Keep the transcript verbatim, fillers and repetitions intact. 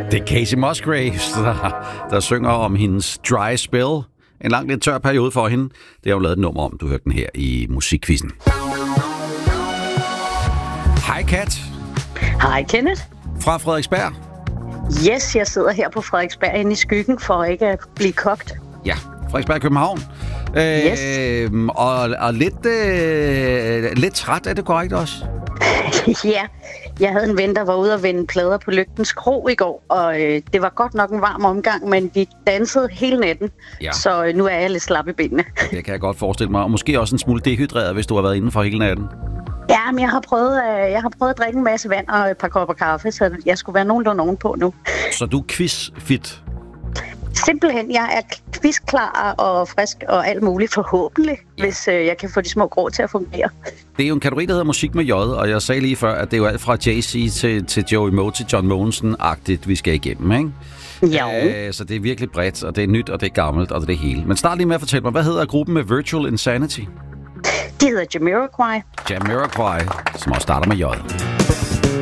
Det er Kacey Musgraves, der, der synger om hendes dry spell. En lang lidt tør periode for hende. Det har hun lavet et nummer om. Du hørte den her i Musikquizzen. Hej Kat. Hej Kenneth. Fra Frederiksberg. Yes, jeg sidder her på Frederiksberg inde i skyggen for ikke at blive kogt. Ja, Frederiksberg, København. Yes. Øh, og, og lidt, øh, lidt træt, er det korrekt også? Ja, jeg havde en ven, der var ude og vende plader på Lygtens Kro i går, og øh, det var godt nok en varm omgang, men vi dansede hele natten, ja. Så øh, nu er jeg lidt slap i benene. Det kan jeg godt forestille mig, og måske også en smule dehydreret, hvis du har været inden for hele natten. Ja, men jeg har prøvet, øh, jeg har prøvet at drikke en masse vand og et par kopper kaffe, så jeg skulle være nogenlunde ovenpå nu. Så du er quizfit? Simpelthen, jeg er quizklar og frisk og alt muligt forhåbentlig, ja. Hvis øh, jeg kan få de små grå til at fungere. Det er jo en kategori, der hedder musik med J, og jeg sagde lige før, at det er jo alt fra Jay-Z til, til Joey Moe til John Mogensen-agtigt, vi skal igennem, ikke? Ja. Øh, så det er virkelig bredt, og det er nyt, og det er gammelt, og det er det hele. Men start lige med at fortælle mig, hvad hedder gruppen med Virtual Insanity? De hedder Jamiroquai. Jamiroquai, som også starter med J.